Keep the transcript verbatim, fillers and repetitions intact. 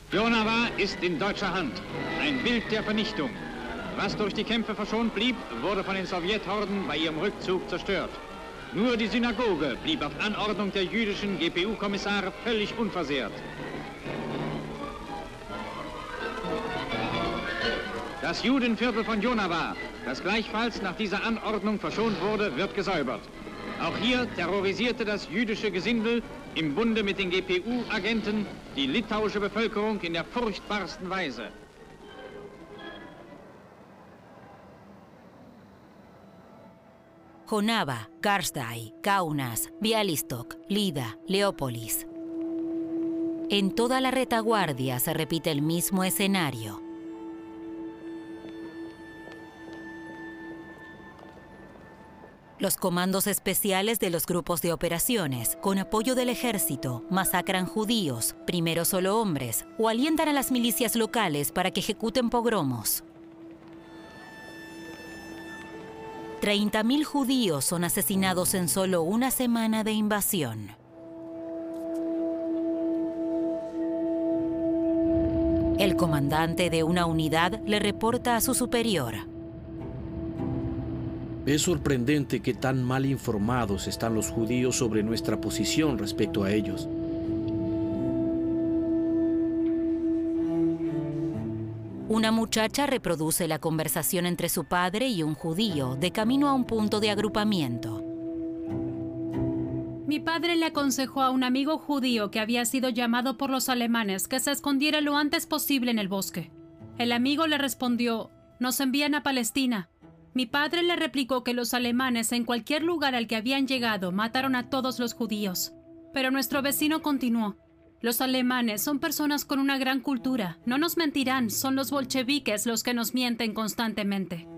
Jonava ist in deutscher Hand. Ein Bild der Vernichtung. Was durch die Kämpfe verschont blieb, wurde von den Sowjethorden bei ihrem Rückzug zerstört. Nur die Synagoge blieb auf Anordnung der jüdischen G P U-Kommissare völlig unversehrt. Das Judenviertel von Jonava, das gleichfalls nach dieser Anordnung verschont wurde, wird gesäubert. Auch hier terrorisierte das jüdische Gesindel im Bunde mit den G P U-Agenten die litauische Bevölkerung in der furchtbarsten Weise. Jonava, Karzdai, Kaunas, Bialystok, Lida, Leópolis. En toda la retaguardia se repite el mismo escenario. Los comandos especiales de los grupos de operaciones, con apoyo del ejército, masacran judíos, primero solo hombres, o alientan a las milicias locales para que ejecuten pogromos. treinta mil judíos son asesinados en solo una semana de invasión. El comandante de una unidad le reporta a su superior. Es sorprendente que tan mal informados están los judíos sobre nuestra posición respecto a ellos. Una muchacha reproduce la conversación entre su padre y un judío de camino a un punto de agrupamiento. Mi padre le aconsejó a un amigo judío que había sido llamado por los alemanes que se escondiera lo antes posible en el bosque. El amigo le respondió, «Nos envían a Palestina». Mi padre le replicó que los alemanes en cualquier lugar al que habían llegado mataron a todos los judíos. Pero nuestro vecino continuó. Los alemanes son personas con una gran cultura. No nos mentirán, son los bolcheviques los que nos mienten constantemente.